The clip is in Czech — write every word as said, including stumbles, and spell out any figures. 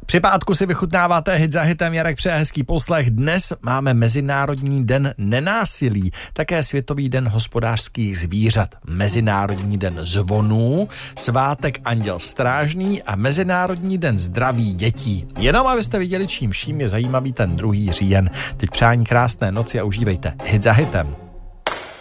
Při pátku si vychutnáváte hit za hitem, Jarek přeje hezký poslech. Dnes máme Mezinárodní den nenásilí, také Světový den hospodářských zvířat, Mezinárodní den zvonů, svátek Anděl strážný a Mezinárodní den zdraví dětí. Jenom abyste viděli, čím vším je zajímavý ten druhý říjen. Teď přání krásné noci a užívejte hit za hitem.